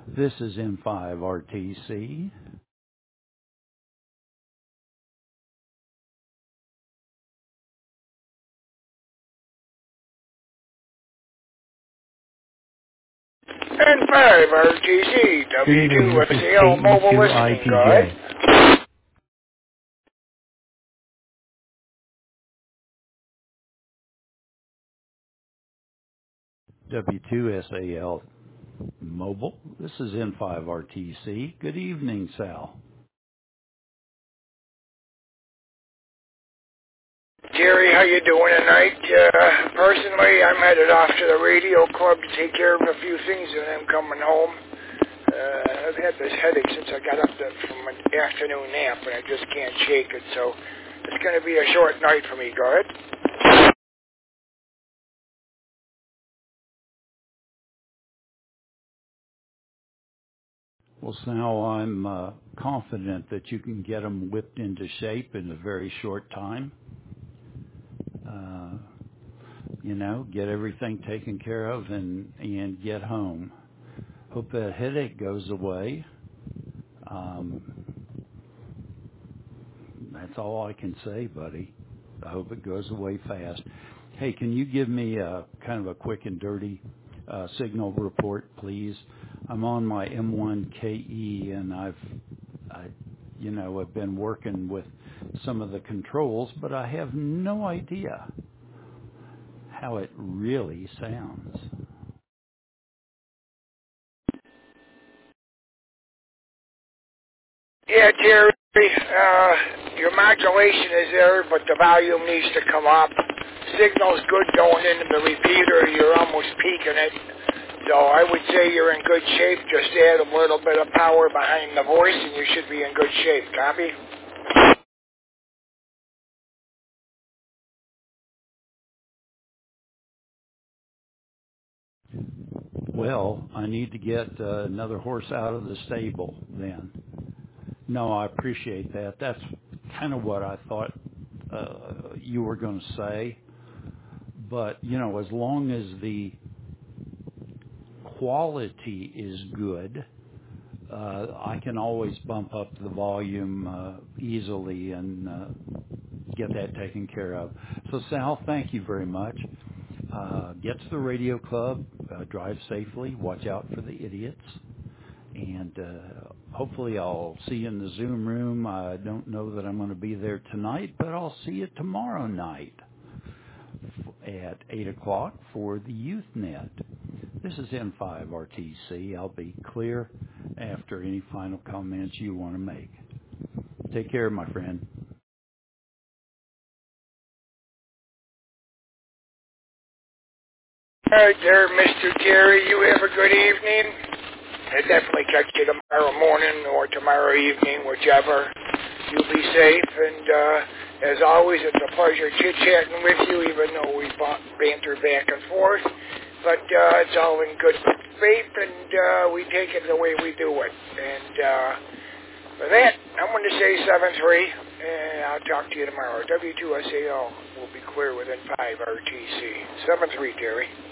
This is N5RTC. N5 RTC, Good evening, this is W2SAL mobile listening guide. KE2ITJ. W2SAL mobile. This is N5RTC. Good evening, Sal. Jerry, how you doing tonight? Personally, I'm headed off to the radio club to take care of a few things and I'm coming home. I've had this headache since I got up from an afternoon nap and I just can't shake it, so it's going to be a short night for me, go ahead. Well, Sal, I'm confident that you can get them whipped into shape in a very short time. Get everything taken care of and get home. Hope that headache goes away. That's all I can say, buddy. I hope it goes away fast. Hey, can you give me a kind of a quick and dirty signal report, please? I'm on my M1KE, and I've been working with some of the controls, but I have no idea how it really sounds. Yeah, Jerry, your modulation is there, but the volume needs to come up. Signal's good going into the repeater. You're almost peaking it. So I would say you're in good shape. Just add a little bit of power behind the voice, and you should be in good shape. Copy? Well, I need to get another horse out of the stable then. No, I appreciate that. That's kind of what I thought you were going to say. But, as long as the quality is good, I can always bump up the volume easily and get that taken care of. So, Sal, thank you very much. Get to the radio club, drive safely, watch out for the idiots, and hopefully I'll see you in the Zoom room. I don't know that I'm going to be there tonight, but I'll see you tomorrow night at 8 o'clock for the YouthNet. This is N5RTC. I'll be clear after any final comments you want to make. Take care, my friend. All right there, Mr. Jerry. You have a good evening. I'll definitely catch you tomorrow morning or tomorrow evening, whichever. You be safe, and as always, it's a pleasure chit-chatting with you, even though we banter back and forth. But it's all in good faith, and we take it the way we do it. And for that, I'm going to say 7-3, and I'll talk to you tomorrow. W2SAL will be clear within 5 RTC. 7-3, Terry.